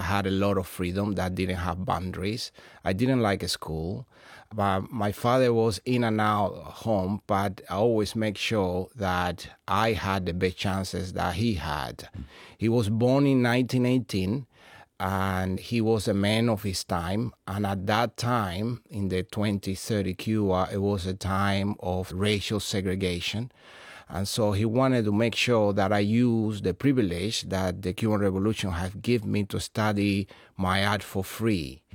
had a lot of freedom, that didn't have boundaries. I didn't like school, but my father was in and out home, but I always make sure that I had the best chances that he had. He was born in 1918, and he was a man of his time. And at that time, in the 2030 Cuba, it was a time of racial segregation. And so he wanted to make sure that I use the privilege that the Cuban Revolution had given me to study my art for free.